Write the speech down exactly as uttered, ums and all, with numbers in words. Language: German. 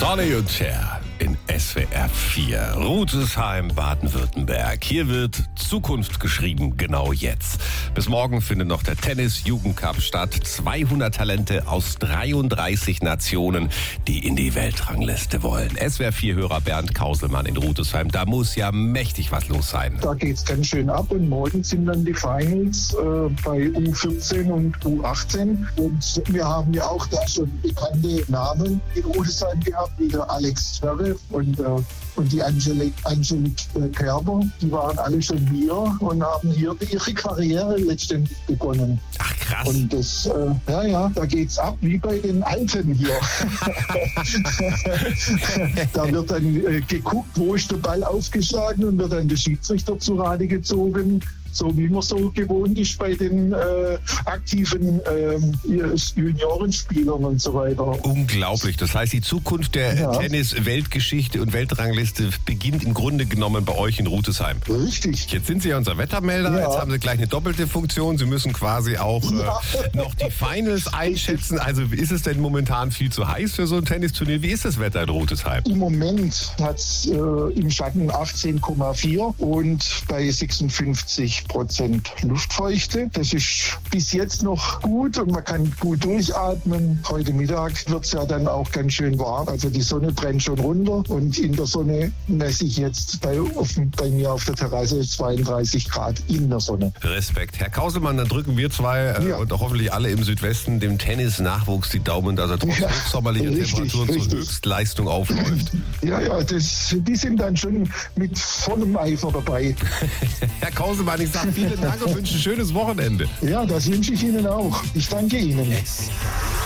Sonny und Cher in S W R vier. Rüdesheim, Baden-Württemberg. Hier wird Zukunft geschrieben, genau jetzt. Bis morgen findet noch der Tennis-Jugendcup statt. zweihundert Talente aus dreiunddreißig Nationen, die in die Weltrangliste wollen. S W R vier-Hörer Bernd Kauselmann in Rüdesheim. Da muss ja mächtig was los sein. Da geht's ganz schön ab und morgen sind dann die Finals äh, bei U vierzehn und U achtzehn. Und wir haben ja auch da schon bekannte Namen in Rüdesheim gehabt, wie der Alex Zverev und, äh, und die Angelique, Angelique äh, Kerber. Die waren alle schon hier und haben hier ihre Karriere letztendlich begonnen. Ach krass. Und das, äh, ja, ja, da geht's ab wie bei den Alten hier. Da wird dann äh, geguckt, wo ist der Ball aufgeschlagen und wird dann der Schiedsrichter zu Rate gezogen. So wie man so gewohnt ist bei den äh, aktiven äh, Juniorenspielern und so weiter. Unglaublich. Das heißt, die Zukunft der Ja. Tennis-Weltgeschichte und Weltrangliste beginnt im Grunde genommen bei euch in Rüdesheim. Richtig. Jetzt sind Sie ja unser Wettermelder. Ja. Jetzt haben Sie gleich eine doppelte Funktion. Sie müssen quasi auch Ja. äh, noch die Finals einschätzen. Also ist es denn momentan viel zu heiß für so ein Tennisturnier? Wie ist das Wetter in Rüdesheim? Im Moment hat es äh, im Schatten achtzehn Komma vier und bei sechsundfünfzig Prozent Luftfeuchte. Das ist bis jetzt noch gut und man kann gut durchatmen. Heute Mittag wird es ja dann auch ganz schön warm. Also die Sonne brennt schon runter und in der Sonne messe ich jetzt bei, auf, bei mir auf der Terrasse zweiunddreißig Grad in der Sonne. Respekt. Herr Kauselmann, dann drücken wir zwei äh, Ja. und auch hoffentlich alle im Südwesten dem Tennis-Nachwuchs die Daumen, dass er trotz Ja, hochsommerlicher richtig, Temperaturen zur richtig. Höchstleistung aufläuft. Ja, ja, das, die sind dann schon mit vollem Eifer dabei. Herr Kauselmann, ich sage vielen Dank und wünsche ein schönes Wochenende. Ja, das wünsche ich Ihnen auch. Ich danke Ihnen.